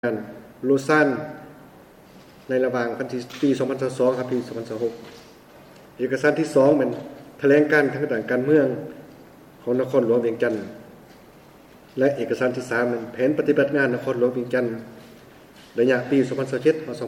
การลูซานในระหว่างปี2022ครับปี2026เอกสารที่2เป็นแถลงการทางด้านการเมืองของนครหลวงเวียงจันทน์และเอกสารที่3เป็นแผนปฏิบัติงานนครหลวงเวียงจันทน์ระยะปี2027ถึง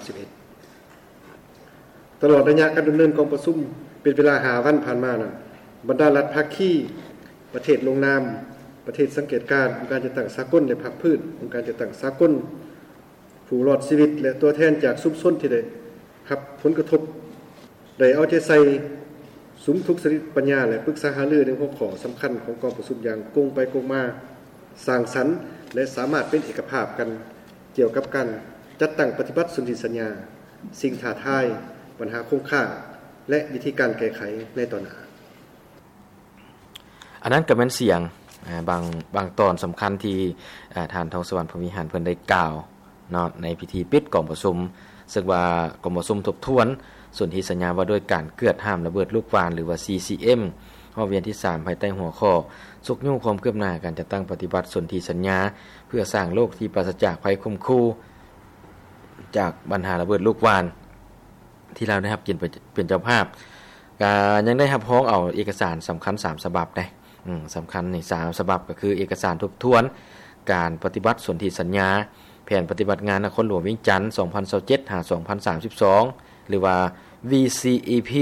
2031ตลอดระยะการดำเนินกองประชุมเป็นเวลา5วันผ่านมานะบรรดารัฐภาคีประเทศลงนามประเทศสังเกตการองค์การจัดตั้งสากลและพรรคพืชองค์การจัดตั้งสากลผู้รอดชีวิตและตัวแทนจากชุมชนที่ได้รับผลกระทบได้เอาใจใส่สุมทุกสติปัญญาและปรึกษาหารือในหัวข้อสำคัญของกองประชุมอย่างกงไปกงมาสร้างสรรค์และสามารถเป็นเอกภาพกันเกี่ยวกับการจัดตั้งปฏิบัติสนธิสัญญาสิ่งท้าทายปัญหาคงค่าและวิธีการแก้ไขในตอนหน้าอันนั้นก็เป็นเสียงบางตอนสำคัญที่ท่านทองสวรรค์พรหมวิหารเพิ่นได้กล่าวเนาะในพิธีปิดกองประชุมซึ่งว่ากองประชุมทบทวนส่วนที่สัญญาว่าด้วยการเกือดห้ามระเบิดลูกวานหรือว่า CCM ห้อเวียนที่3ภายใต้หัวข้อสุกยุ่งความคืบหน้าการจัดตั้งปฏิบัติสนธิสัญญาเพื่อสร้างโลกที่ปราศจากภัยคุมคู่จากปัญหาระเบิดลูกวานที่เราได้รับเกียรติเป็นเจ้าภาพยังได้รับพ้องเอาเอกสารสำคัญ3ฉบับได้สำคัญใน3ฉบับก็คือเอกสารทบทวนการปฏิบัติสนธิสัญญาแผนปฏิบัติงานนครหลวงเวียงจันทน์2027-2032หรือว่า VCAP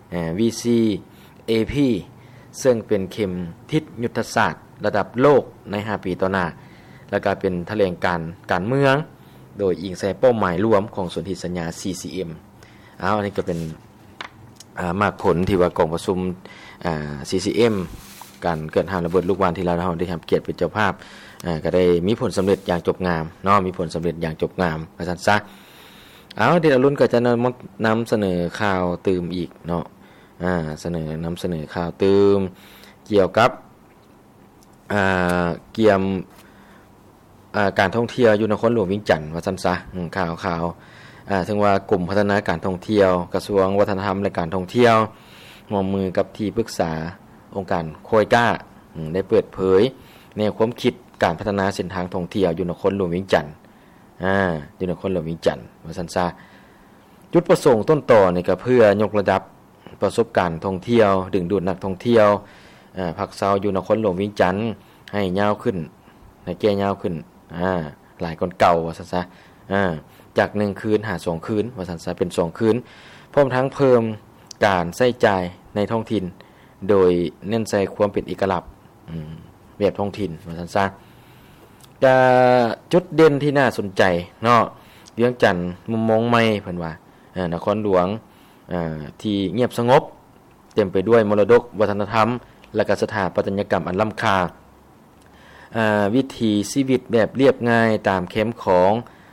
VCAP ซึ่งเป็นเข็มทิศยุทธศาสตร์ระดับโลกใน5ปีต่อหน้าและก็เป็นแถลงการเมืองโดยอิงใส่เป้าหมายรวมของสนธิสัญญา CCM อันนี้ก็เป็นมากผลที่ว่ากองประชุมCCM การเกิดห้ามระเบิดลูกวานที่เราได้รับเกียรติเป็นเจ้าภาพก็ได้มีผลสำเร็จอย่างจบงามเนาะมีผลสำเร็จอย่างจบงามว่าซั่นซะเดี๋ยวรุ่นก็จะนำเสนอข่าวตื่มอีกเนาะนำเสนอข่าวตื่มเกี่ยวกับเกี่ยมการท่องเที่ยวอยู่นครหลวงเวียงจันทน์ว่าซั่นซะข่าวซึ่งว่ากลุ่มพัฒนาการท่องเที่ยวกระทรวงวัฒนธรรมและการท่องเที่ยวร่วมมือกับที่ปรึกษาองค์การโคยก้าได้เปิดเผยแนวความคิดการพัฒนาเส้นทางท่องเที่ยวอยู่นครหลวงเวียงจันทน์อยู่นครหลวงเวียงจันทน์ว่าซั่นซะจุดประสงค์ต้นต่อนี่ก็เพื่อยกระดับประสบการณ์ท่องเที่ยวดึงดูดนักท่องเที่ยวพักเซาอยู่นครหลวงเวียงจันทน์ให้ยาวขึ้นให้แก่ยาวขึ้นหลายคนเก่าว่าซั่นซะจาก1คืนหา2คืนว่าซั่นซะเป็น2คืนพร้อมทั้งเพิ่มการใช้จ่ายในท้องถิ่นโดยเน้นใส่ความเป็นเอกลักษณ์แบบท้องถิ่นว่าซั่นซะจุดเด่นที่น่าสนใจเนาะเวียงจันทน์มุมมองใหม่เพิ่นว่านครหลวงที่เงียบสงบเต็มไปด้วยมรดกวัฒนธรรมและก็สถาปัตยกรรมอันล้ำค่าวิถีชีวิตแบบเรียบง่ายตามเข้มของ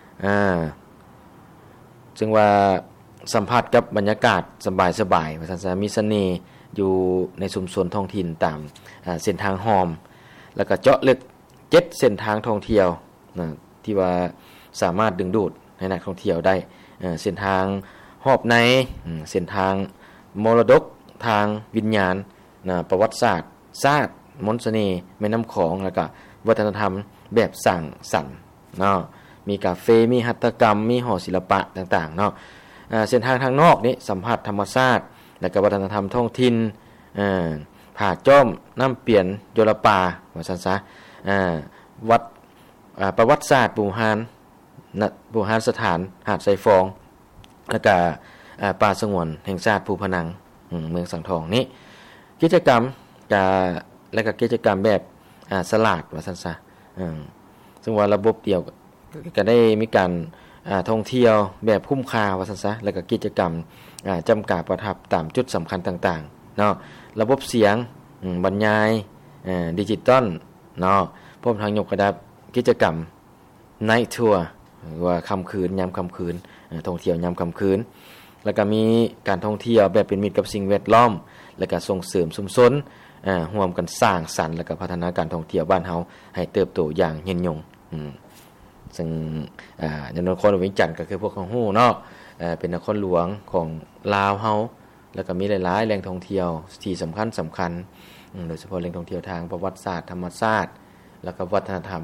ซึ่งว่าสัมผัสกับบรรยากาศสบายๆว่าซั่นซะมีเสน่ห์อยู่ในชุมชนท้องถิ่นตามเส้นทางหอมแล้วก็เจาะลึก7เส้นทางท่องเที่ยวที่ว่าสามารถดึงดูดให้นักท่องเที่ยวได้เส้นทางหอบในเส้นทางมรดกทางวิญญาณประวัติศาสตร์ศาสตร์มนต์เสน่ห์แม่น้ำของแล้วก็วัฒนธรรมแบบสร้างสรรค์เนาะมีคาเฟ่มีหัตถกรรมมีหอศิลปะต่างๆเนาะเส้นทางทางนอกนี้สัมผัสธรรมชาติและก็วัฒนธรรมท้องถิ่นผาจ้อมน้ำเปลี่ยนโยลปาว่าซั่นซะวัดประวัติศาสตร์บูหารสถานหาดไซฟองแล้วก็ป่าสงวนแห่งชาติภูพนังเมืองสังทองนี้กิจกรรมและก็กิจกรรมแบบสลาดว่าซั่นซะซึ่งว่าระบบเดียวก็ได้มีการท่องเที่ยวแบบคุ้มค่าว่าซั่นซะแล้วก็กิจกรรมจำกัดประทับตามจุดสำคัญต่างๆเนาะระบบเสียงบรรยายดิจิตอลเนาะพร้อมทั้งยกระดับกิจกรรมไนท์ทัวร์ว่าค่ำคืนยามค่ำคืนท่องเที่ยวยามค่ำคืนแล้วก็มีการท่องเที่ยวแบบเป็นมิตรกับสิ่งแวดล้อมแล้วก็ส่งเสริมชุมชนร่วมกันสร้างสรรค์แล้วก็พัฒนาการท่องเที่ยวบ้านเฮาให้เติบโตอย่างยืนยงซึ่งนครหลวงเวียงจันทน์ก็คือพวกเขาฮู้เนาะเป็นนครหลวงของลาวเฮาแล้วก็มีหลายๆแหล่งท่องเที่ยวที่สำคัญโดยเฉพาะแหล่งท่องเที่ยวทางประวัติศาสตร์ธรรมชาติแล้วก็วัฒนธรรม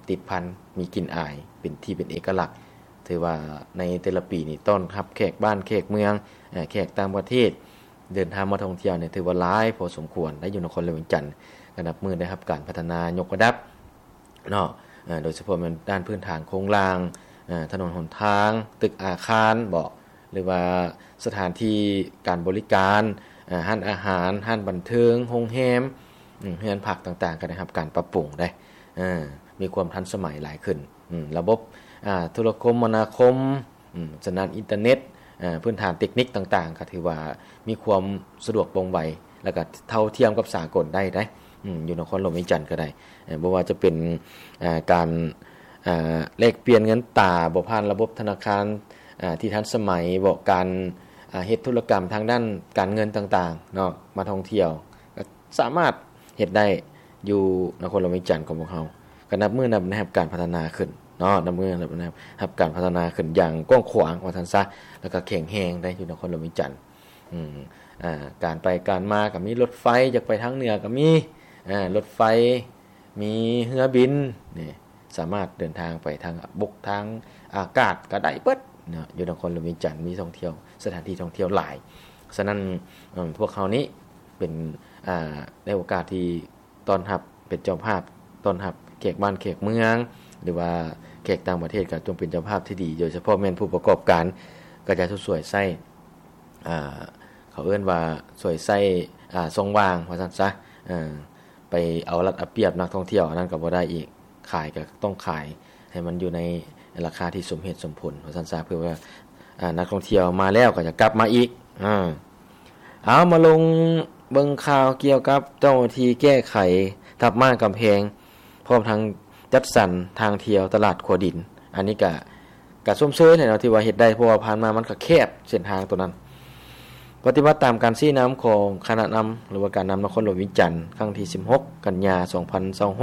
ติดพันมีกลิ่นอายเป็นที่เป็นเอกลักษณ์ถือว่าในแต่ละปีนี่ต้อนรับแขกบ้านแขกเมืองแขกต่างประเทศเดินทางมาท่องเที่ยวเนี่ยถือว่าหลายพอสมควรได้อยู่นครหลวงเวียงจันทน์ก็นับมือได้รับการพัฒนายกระดับเนาะโดยเฉพาะมันด้านพื้นฐานโครงสร้างถนนหนทางตึกอาคารหรือว่าสถานที่การบริการห้านอาหารห้านบันเทิงโรงแรมเรือนพักต่างๆก็ได้รับการปรับปรุงได้มีความทันสมัยหลายขึ้นระบบโทรคมนาคมสัญญาณอินเทอร์เน็ตพื้นฐานเทคนิคต่างๆก็ถือว่ามีความสะดวกว่องไวแล้วก็เท่าเทียมกับสากลได้อยู่นครหลวงเวียงจันทน์ก็ได้บ่ว่าจะเป็นการแลกเปลี่ยนเงินตราบ่ผ่านระบบธนาคารที่ทันสมัยบ่การเฮ็ดธุรกรรมทางด้านการเงินต่างๆเนาะมาท่องเที่ยวก็สามารถเฮ็ดได้อยู่นครหลวงเวียงจันทน์ของพวกเราก็นับมือนับนะครับการพัฒนาขึ้นเนาะนับมือนับนะครับการพัฒนาขึ้นอย่างกว้างขวางว่าซั่นซะแล้วก็แข็งแรงได้อยู่นครหลวงเวียงจันทน์การไปการมาก็มีรถไฟจากไปทางเหนือก็มีรถไฟมีเรือบินนี่สามารถเดินทางไปทางบกทางอากาศก็ได้เบิดเนาะอยู่นครหลวงเวียงจันทน์มีท่องเที่ยวสถานที่ท่องเที่ยวหลายฉะนั้นพวกเขานี้เป็นในโอกาสที่ต้อนรับเป็นเจ้าภาพต้อนรับแขกบ้านแขกเมืองหรือว่าแขกต่างประเทศก็จงเป็นเจ้าภาพที่ดีโดยเฉพาะแม่นผู้ประกอบการก็จะสวยใส่เขาเอิ้นว่าสวยใส่ทรงวางว่าซั่นซะไปเอารัดเอาเปรียบนักท่องเที่ยวนั่นก็บ่ได้อีกขายก็ต้องขายให้มันอยู่ในราคาที่สมเหตุสมผลว่าซั่นซะเพื่อว่านักท่องเที่ยวมาแล้วก็จะกลับมาอีกเอามาลงเบิ่งข่าวเกี่ยวกับเจ้าหน้าที่แก้ไขทับม่านกำแพงพร้อมทั้งจัดสรรทางเที่ยวตลาดขัวดินอันนี้ก็ส้มเชยเนาะที่ว่าเฮ็ดได้เพราะว่าผ่านมามันก็แคบเส้นทางตัวนั้นปฏิบัติตามการซี้น้ำของคณะนำหรือว่าการนำนครหลวงเวียงจันทน์ครั้งที่16กันยายน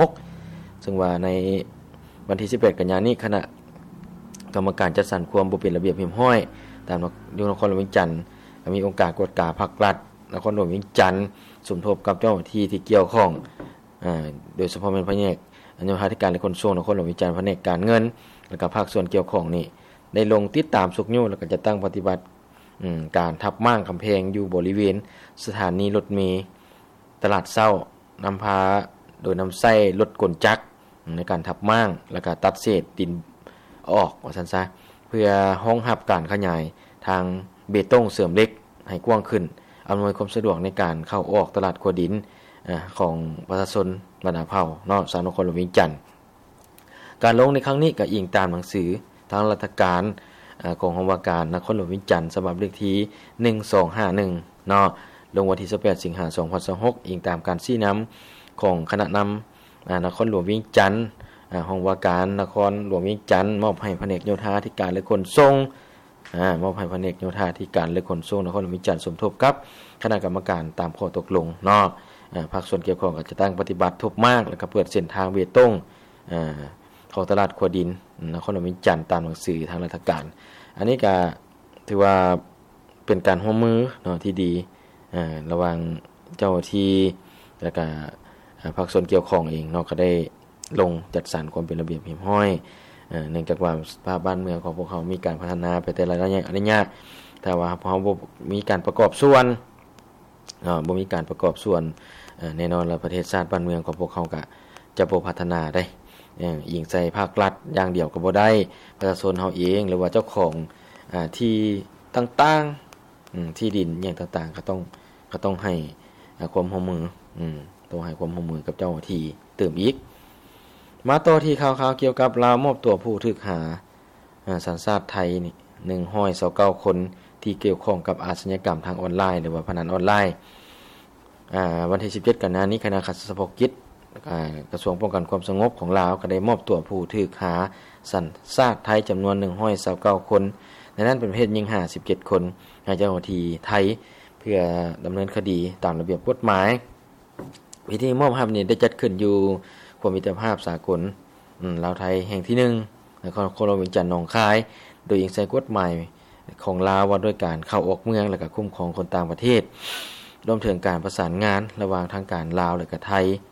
2026ซึ่งว่าในวันที่18กันยายนนี้คณะกรรมการจัดสรรความบ่เป็นระเบียบเรียบร้อยตามอยู่นครหลวงเวียงจันทน์มีองค์การกวดกาภาครัฐนครหลวงเวียงจันทน์สมทบกับเจ้าหน้าที่ที่เกี่ยวข้องโดยเฉพาะเป็นแผนกอนุญาตการและขนส่งนครหลวงเวียงจันทน์แผนกการเงินและก็ภาคส่วนเกี่ยวข้องนี่ได้ลงติดตามสุกยู่แล้วก็จะตั้งปฏิบัติการทับม่านกำแพงอยู่บริเวณสถานีรถเมล์ตลาดเช้านำพาโดยนำไส้รถกลจักรในการทับม่านแล้วก็ตัดเศษดินออกว่าซั่นซะเพื่อรองรับการขยายทางเบตงเสริมเหล็กให้กว้างขึ้นอำนวยความสะดวกในการเข้าออกตลาดขัวดินของประชาชนบรรดาเผ่าเนาะชาวนครหลวงเวียงจันทน์การลงในครั้งนี้ก็อิงตามหนังสือทางราชการขององค์การนครหลวงเวียงจันทน์ฉบับเลขที่1251เนาะลงวันที่18สิงหาคม2026อิงตามการซี้น้ำของคณะนำนครหลวงเวียงจันทน์องค์การนครหลวงเวียงจันทน์มอบให้แผนกโยธาธิการและขนส่งมอบให้แผนกโยธาธิการและขนส่งนครหลวงเวียงจันทน์สมทบกับคณะกรรมการตามข้อตกลงเนาะภาคส่วนเกี่ยวข้องก็จะตั้งปฏิบัติทุบมากแล้วก็เปิดเส้นทางเบตงของตลาดขัวดินนครหลวงเวียงจันทน์ตามหนังสือทางราชการอันนี้ก็ถือว่าเป็นการร่วมมือเนาะที่ดีระหว่างเจ้าที่แล้วก็ภาคส่วนเกี่ยวข้องเองเนาะก็ได้ลงจัดสรรความเป็นระเบียบเรียบร้อยเนื่องจากว่าสภาพบ้านเมืองของพวกเขามีการพัฒนาไปแต่ละระยะแต่ว่าพอเขามีการประกอบส่วนบ่มีการประกอบส่วนแน่นอนแล้วประเทศชาติบ้านเมืองของพวกเขาก็จะบ่พัฒนาได้อิงใส่ภาครัฐอย่างเดียวก็บ่ได้ประชาชนเฮาเองหรือว่าเจ้าของที่ต่างๆที่ดินอย่างต่างๆก็ต้องให้ความร่วมมือต้องให้ความร่วมมือกับเจ้าหน้าที่เติมอีกมาต่อที่ข่าวๆเกี่ยวกับลาวมอบตัวผู้ถูกหาสัญชาติไทยนี่129คนที่เกี่ยวข้องกับอาชญากรรมทางออนไลน์หรือว่าพนันออนไลน์วันที่17กันยายนนี้คณะขัดเฉพาะกิจกระทรวงป้องกันความสงบของลาวก็ได้มอบตัวผู้ถูกหาสัญชาติไทยจำนวน129คนในนั้นเป็นเพศหญิง57คนให้เจ้าหน้าที่ไทยเพื่อดำเนินคดีตามระเบียบกฎหมายพิธีมอบรับนี้ได้จัดขึ้นอยู่ความมิตรภาพสากลลาวไทยแห่งที่1นครหลวงเวียงจันทน์หนองคายโดยอิงใส่กฎหมายของลาวว่าด้วยการเข้าออกเมืองและก็คุ้มครองคนต่างประเทศรวมถึงการประสานงานระหว่างทางการลาวและก็ไทย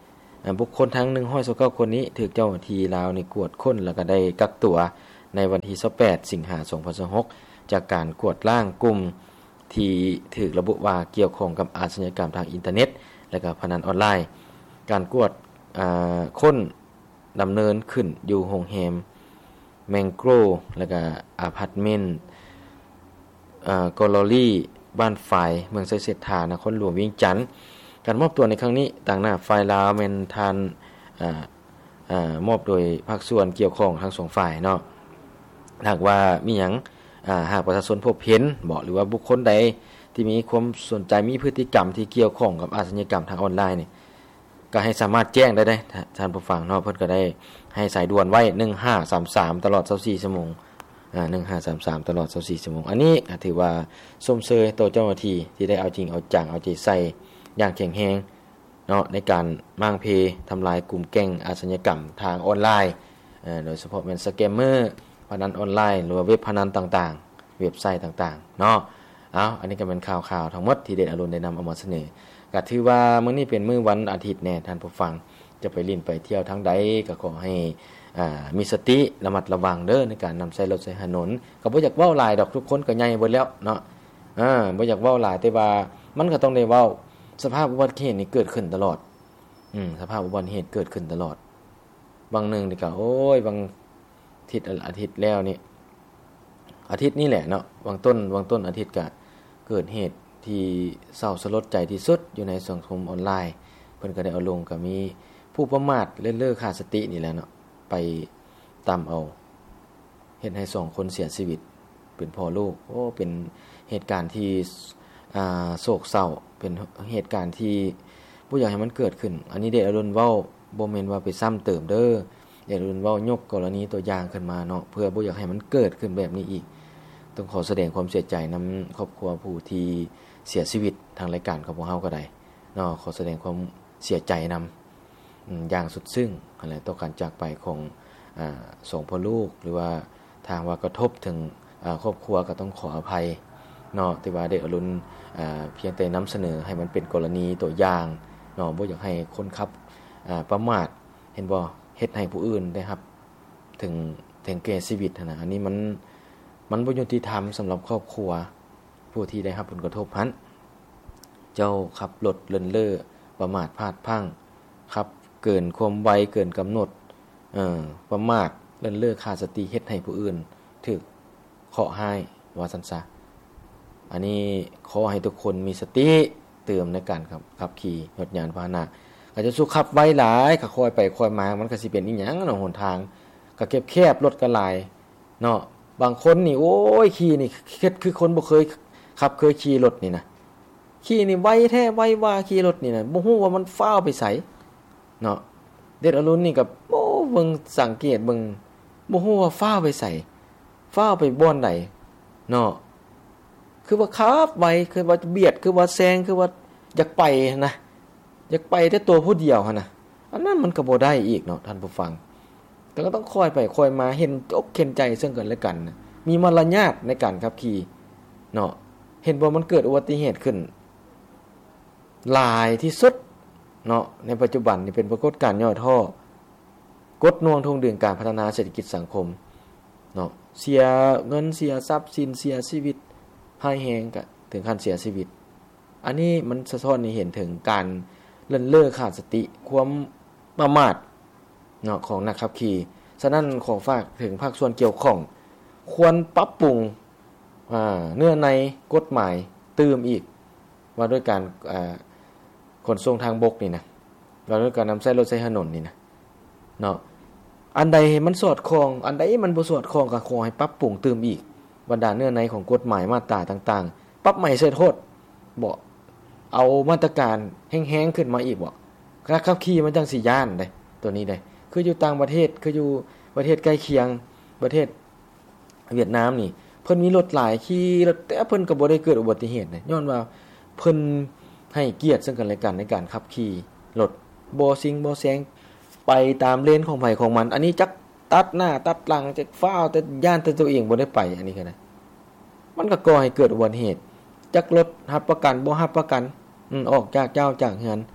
บุคคลทั้ง129คนนี้ถูกเจ้าหน้าที่ลาวนี่กวดค้นแล้วก็ได้กักตัวในวันที่28สิงหาคม2026จากการกวดล้างกลุ่มที่ถูกระบุว่าเกี่ยวข้องกับอาชญากรรมทางอินเทอร์เน็ตและก็พนันออนไลน์การกวดค้นดำเนินขึ้นอยู่โรงแรมแมงโกรแล้วก็อพาร์ตเมนต์กอลอรี่บ้านฝ่ายเมืองไซเซธานครหลวงเวียงจันทน์การมอบตัวในครั้งนี้ต่างหน้าฝ่ายลาวแม่นทานมอบโดยภาคส่วนเกี่ยวข้องทั้งสองฝ่ายเนาะหากว่ามีหยังหากประชาชนพบเห็นบ่หรือว่าบุคคลใดที่มีความสนใจมีพฤติกรรมที่เกี่ยวข้องกับอาชญากรรมทางออนไลน์นี่ก็ให้สามารถแจ้งได้ท่านผู้ฟังเนาะเพิ่นก็ได้ให้สายด่วนไว้1533ตลอด24ชั่วโมง1533ตลอด24ชั่วโมงอันนี้ถือว่าสมเชยต่อเจ้าหน้าที่ที่ได้เอาจริงเอาจังเอาใจใส่อย่างแข็งแรงเนาะในการมั่งเพทำลายกลุ่มแก๊งอาชญากรรมทางออนไลน์โดยเฉพาะแม่นสแกมเมอร์พนันออนไลน์หรือว่าเว็บพนันต่างๆเว็บไซต์ต่างๆเนาะอันนี้ก็เป็นข่าวๆทั้งหมดที่เด็ดอรุณได้นำเอามาเสนอก็ถือว่ามื้อนี้เป็นมื้อวันอาทิตย์แน่ท่านผู้ฟังจะไปลิ้นไปเที่ยวทางใดก็ขอให้มีสติระมัดระวังเด้อในการนำใช้รถใช้ถนนก็บ่อยากเว้าหลายดอกทุกคนก็ใหญ่เบิดแล้วเนาะบ่อยากเว้าหลายแต่ว่ามันก็ต้องได้เว้าสภาพอุบัติเหตุนี่เกิดขึ้นตลอดสภาพอุบัติเหตุเกิดขึ้นตลอดบางนึงนี่ก็โอ้ยบางอาทิตย์แล้วนี่อาทิตย์นี้แหละเนาะบางต้นอาทิตย์ก็เกิดเหตุที่เศร้าสลดใจที่สุดอยู่ในสังคมออนไลน์เพิ่นก็ได้เอาลงก็มีผู้ประมาทเล่อขาดสตินี่แหละเนาะไปตามเอาเฮ็ดให้2คนเสียชีวิตเป็นพ่อลูกโอ้เป็นเหตุการณ์ที่โศกเศร้าเป็นเหตุการณ์ที่บ่อยากให้มันเกิดขึ้นอันนี้เดชอรุณเว้าบ่แม่นว่าไปซ้ำเติมเด้อเดชอรุณเว้ายกกรณีตัวอย่างขึ้นมาเนาะเพื่อบ่อยากให้มันเกิดขึ้นแบบนี้อีกต้องขอแสดงความเสียใจนำครอบครัวผู้ที่เสียชีวิตทางรายการของพวกเฮาก็ได้เนาะขอแสดงความเสียใจนำอย่างสุดซึ้งอะไรต่อการจากไปของสองพ่อลูกหรือว่าทางว่ากระทบถึงครอบครัวก็ต้องขออภัยเนาะแต่ว่าเดชอรุณเพียงแต่นำเสนอให้มันเป็นกรณีตัวอย่างเนาะบ่อยากให้คนขับประมาทเห็นบ่เฮ็ดให้ผู้อื่นได้ครับถึงแก่ชีวิตนะอันนี้มันบ่ยุติธรรมสำหรับครอบครัวผู้ที่ได้รับผลกระทบนั้นเจ้าขับรถเลินเล่อประมาทพลาดพลั้งขับเกินความไวเกินกำหนดประมาทเลินเล่อขาดสติเฮ็ดให้ผู้อื่นถูกเคราะห์ให้ว่าซั่นซะอันนี้ขอให้ทุกคนมีสติเติมในการขับขี่รถยานพาหนะอาจจะสู้ขับไวหลายก็ค่อยไปค่อยมามันก็สิเป็นอีหยังเนาะหนทางก็แคบรถก็หลายเนาะบางคนนี่โอ้ยขี่นี่คือคนบ่เคยขับเคยขี่รถนี่นะขี่นี่ไวแท้ไวว่าขี่รถนี่นะบ่ฮู้ว่ามันฟ้าวไปไสเนาะเด็ดอรุณนี่ก็โอ้เบิ่งสังเกตเบิ่งบ่ฮู้ว่าฟ้าวไปไสฟ้าวไปบ่อนใดเนาะคือว่าขับไวคือว่าเบียดคือว่าแซงคือว่าอยากไปนะอยากไปแต่ตัวผู้เดียวหั่นน่ะอันนั้นมันก็บ่ได้อีกเนาะท่านผู้ฟังแต่ก็ต้องคอยไปคอยมาเห็นอกเห็นใจซึ่งกันและกันนะมีมารยาทในการขับขี่เนาะเห็นบ่มันเกิดอุบัติเหตุขึ้นหลายที่สุดเนาะในปัจจุบันนี่เป็นปรากฏการณ์ย่อท่อกดน่วงทวงดึงการพัฒนาเศรษฐกิจสังคมเนาะเสียเงินเสียทรัพย์สินเสียชีวิตให้แฮงก็ถึงขั้นเสียชีวิตอันนี้มันสะท้อนให้เห็นถึงการเลินเล่อขาดสติความประมาทเนาะของนักขับขี่ฉะนั้นขอฝากถึงภาคส่วนเกี่ยวข้องควรปรับปรุงเนื้อในกฎหมายเติมอีกว่าด้วยการขนส่งทางบกนี่นะว่าด้วยการนำใช้รถใช้ถนนนี่นะเนาะอันใดมันสอดคล้องอันใดมันบ่สอดคล้องก็ขอให้ปรับปรุงเติมอีกบรรดาเนื้อในของกฎหมายมาตราต่างๆปรับใหม่ใส่โทษบ่เอามาตรการแห้งๆขึ้นมาอีกบ่การขับขี่มันจังสิย้านได้ตัวนี้ได้คืออยู่ต่างประเทศคืออยู่ประเทศใกล้เคียงประเทศเวียดนามนี่เพิ่นมีรถหลายขี่รถแต่เพิ่นก็บ่ได้เกิดอุบัติเหตุนะย้อนว่าเพิ่นให้เกียรติซึ่งกันและกันในการขับขี่รถบ่ซิงบ่แซงไปตามเลนของไผของมันอันนี้จักตัดหน้าตัดหลังจักฟ้าวแต่ย่านแต่ตัวเองบ่ได้ไปอันนี้ก็ได้มันก็ก่อให้เกิดอุบัติเหตุจักรถรับประกันบ่รับประกันออกจากเจ้าจากเฮือน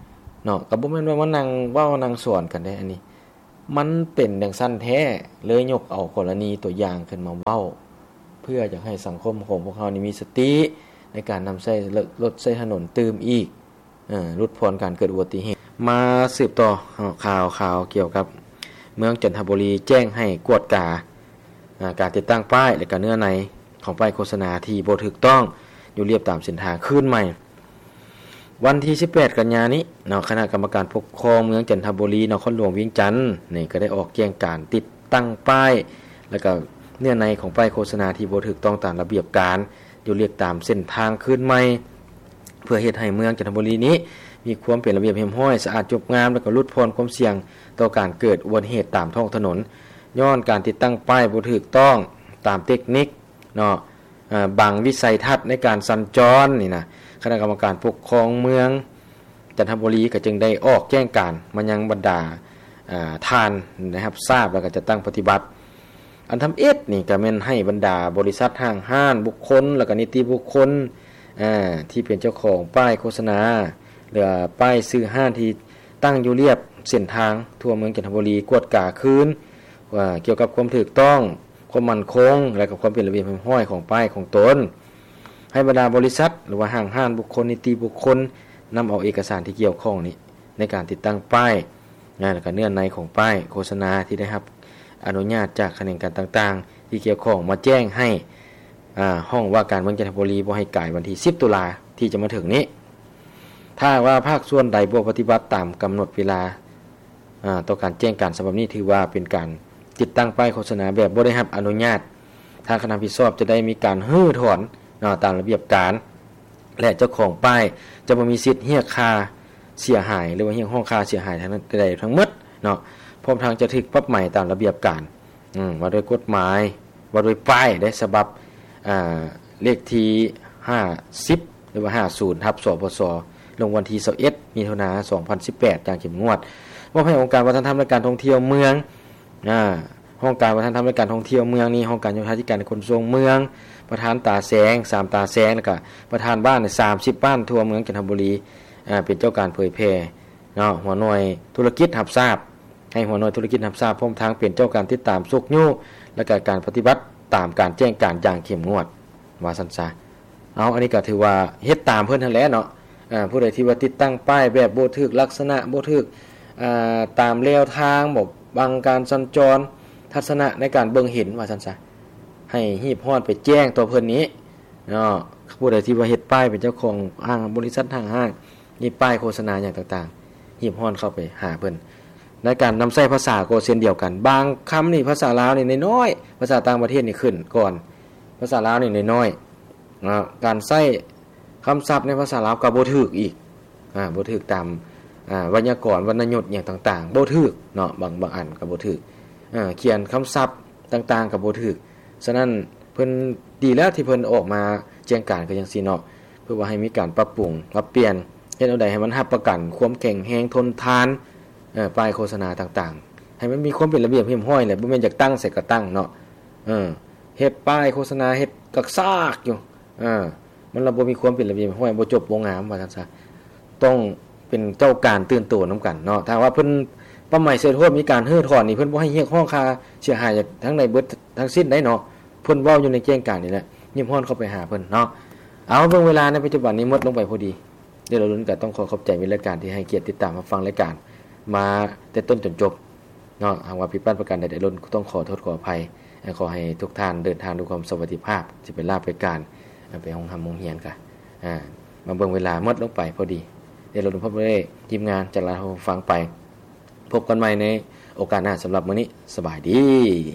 เนาะก็บ่แม่นว่ามานั่งเว้านั่งสอนกันได้อันนี้มันเป็นดังซั่นแท้เลยยกเอากรณีตัวอย่างขึ้นมาเว้าเพื่อจะให้สังคมของพวกเฮานี่มีสติในการนำใช้รถใช้ถนนตื่มอีกลดพรการเกิดอุบัติเหตุมาสืบต่อข่าวเกี่ยวกับเมืองจันทบุรีแจ้งให้กวดการติดตั้งป้ายและก็เนื้อในของป้ายโฆษณาที่บ่ถูกต้องอยู่เรียบตามเส้นทางขึ้นใหม่วันที่18กันยายนนี้เนาะคณะกรรมการปกครองเมืองจันทบุรีนครหลวงเวียงจันทน์นี่ก็ได้ออกแจ้งการติดตั้งป้ายแล้วก็เนื้อในของป้ายโฆษณาที่บ่ถูกต้องตามระเบียบการอยู่เรียบตามเส้นทางขึ้นใหม่เพื่อเฮ็ดให้เมืองจันทบุรีนี้มีความเป็นระเบียบเรียบร้อยสะอาดจบงามแล้วก็ลดพรความเสี่ยงต่อการเกิดอุบัติเหตุตามท้องถนนย้อนการติดตั้งป้ายบ่ถูกต้องตามเทคนิคเนาะบางวิสัยทัศน์ในการสัญจรนี่นะคณะกรรมการปกครองเมืองจันทบุรีก็จึงได้ออกแจ้งการมายังบรรดาท่านนะครับทราบแล้วก็จะตั้งปฏิบัติอันทำนี่ก็แม่นให้บรรดาบริษัทห้างบุคคลแล้วก็นิติบุคคลที่เป็นเจ้าของป้ายโฆษณาหรือป้ายซื้อห้างที่ตั้งอยู่เรียบเส้นทางทั่วเมืองจันทบุรีกวดกาคืนว่าเกี่ยวกับความถูกต้องความมั่นคงและกับความเป็นระเบียบเรียบร้อยของป้ายของตนให้บรรดาบริษัทหรือว่าห้างบุคคลนิติบุคคลนำเอาเอกสารที่เกี่ยวข้องนี้ในการติดตั้งป้ายและก็เนื้อในของป้ายโฆษณาที่ได้รับอนุญาตจากคณะกรรมการต่างๆที่เกี่ยวข้องมาแจ้งให้ห้องว่าการเมืองจันทบุรีบ่ให้ก่ายวันที่10ตุลาที่จะมาถึงนี้ถ้าว่าภาคส่วนใดบ่ปฏิบัติตามกำหนดเวลาต่อการแจ้งการฉบับนี้ถือว่าเป็นการติดตั้งป้ายโฆษณาแบบบ่ได้รับอนุญาตทางคณะผิดชอบจะได้มีการรื้อถอนตามระเบียบการและเจ้าของป้ายจะบ่มีสิทธิ์เรียกค่าเสียหายหรือว่าเรียกห้องค่าเสียหายทั้งนั้นใดทั้งหมดเนาะพร้อมทางจะถูกปรับใหม่ตามระเบียบการว่าโดยกฎหมายว่าโดยป้ายได้ฉบับเลขที่50หรือว่า50/สปสลงวันที่21มิถุนายน2018อย่างเข้มงวดมอบให้องค์การวัฒนธรรมและการท่องเที่ยวเมืองห้องการวัฒนธรรมและการท่องเที่ยวเมืองนี่ห้องการโยธาธิการขนส่งเมืองประธานตาแสง3ตาแสงแล้วก็ประธานบ้าน30บ้านทั่วเมืองจันทบุรีเป็นเจ้าการเผยแพร่เนาะหัวหน่วยธุรกิจรับทราบให้หัวหน่วยธุรกิจรับทราบพร้อมทางเป็นเจ้าการติดตามสุกยู่และก็การปฏิบัติตามการแจ้งการอย่างเข้มงวดว่าซั่นซะอันนี้ก็ถือว่าเฮ็ดตามเพิ่นนั่นแหละเนาะผู้ใดที่ว่าติดตั้งป้ายแบบบ่ถูกลักษณะบ่ถูกตามแนวทางบ่บังการสัญจรทัศนะในการเบิ่งเห็นว่าซั่นซะให้รีบฮ้อนไปแจ้งตัวเพิ่นนี้เนาะผู้ใดที่ว่าเฮ็ดป้ายเป็นเจ้าของห้างบริษัทห้างนี่ป้ายโฆษณาอย่างต่างๆรีบฮ้อนเข้าไปหาเพิ่นในการนำใช้ภาษาก็เช่นเดียวกันบางคำนี่ภาษาลาวนี่น้อยๆภาษาต่างประเทศนี่ขึ้นก่อนภาษาลาวนี่น้อยๆการใช้คำศัพท์ในภาษาลาวก็บ่ถูกอีกบ่ถูกตามไวยากรณ์วรรณยุกต์อย่างต่างๆบ่ถูกเนาะบางอันก็บ่ถูกเขียนคำศัพท์ต่างๆก็บ่ถูกฉะนั้นเพิ่นดีแล้วที่เพิ่นออกมาแจ้งการก็จังซี่เนาะเพื่อว่าให้มีการปรับปรุงปรับเปลี่ยนเฮ็ดเอาใดให้มันรับประกันความแข็งแรงทนทานป้ายโฆษณาต่างๆให้มันมีความเป็นระเบียบเรียบร้อยแหละบ่แม่นอยากตั้งใส่ก็ตั้งเนาะเฮ็ดป้ายโฆษณาเฮ็ดกักซากอยู่มันบ่มีความเป็นระเบียบเรียบร้อยบ่จบบ่งามว่าซั่นซะต้องเป็นเจ้าการตื่นตัวนํกันเนาะถ้าว่าเพิ่นป้าใหม่เสียโทษมีการรื้อถอนนี่เพิ่นบ่ให้เรียกห้องค่าเสียหายทั้งในเบิดทั้งสิ้นได้เนาะเพิ่นเว้าอยู่ในแจ้งการนี่แหละยิ้มฮ้อนเข้าไปหาเพิ่นเนาะเอาเบิ่งเวลาในปัจจุบันนี้หมดลงไปพอดีเดี๋ยวเราลุ้นกันต้องขอบใจมิตรรายการที่ให้เกียรติติดตามรับฟังรายการมาแต่ต้นจนจบเนาะหากว่าผิดพลาดประการใดๆล้นต้องขอโทษขออภัยขอให้ทุกท่านเดินทางด้วยความสวัสดิภาพสิเป็นลาภไปการไปห้องทำโรงเรียนกันมาเบิ่งเวลาหมดลงไปพอดีเดี๋ยวเราดูพบด้วยทีมงานจากลาฟังไปพบกันใหม่ในโอกาสหน้าสำหรับมื้อนี้สบายดี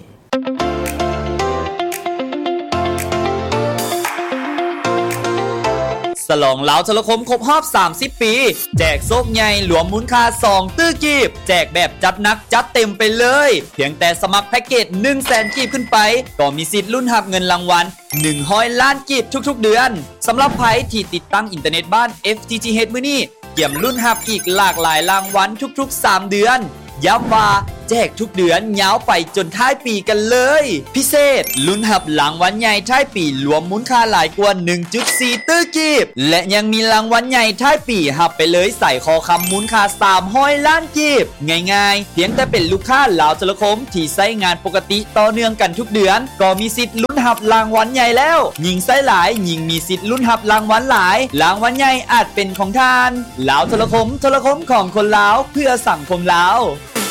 ฉลองเหลาโทรคมครบรอบ30ปีแจกโซกใหญ่หลวมมูลค่า2ตื้อกีบแจกแบบจัดหนักจัดเต็มไปเลยเพียงแต่สมัครแพ็กเกจ 100,000 กีบขึ้นไปก็มีสิทธิ์ลุ้นรับเงินรางวัล100 ล้านกีบทุกๆเดือนสำหรับไผที่ติดตั้งอินเทอร์เน็ตบ้าน FTTH มื้อนี้เกี่ยมลุ้นรับอีกหลากหลายรางวัลทุกๆ3เดือนย้ำว่าแจกทุกเดือนยาวไปจนท้ายปีกันเลยพิเศษลุ้นหับรางวัลใหญ่ท้ายปีรวมมูลค่าหลายกว่า 1.4 ตื้อกีบและยังมีรางวัลใหญ่ท้ายปีหับไปเลยใส่คอคำมูลค่า300 ล้านกีบง่ายๆเพียงแต่เป็นลูกค้าลาวโทรคมที่ใช้งานปกติต่อเนื่องกันทุกเดือนก็มีสิทธิ์ลุ้นหับรางวัลใหญ่แล้วยิ่งใช้หลายยิ่งมีสิทธิ์ลุ้นหับรางวัลหลายรางวัลใหญ่อาจเป็นของท่านลาวโทรคมของคนลาวเพื่อสังคมลาว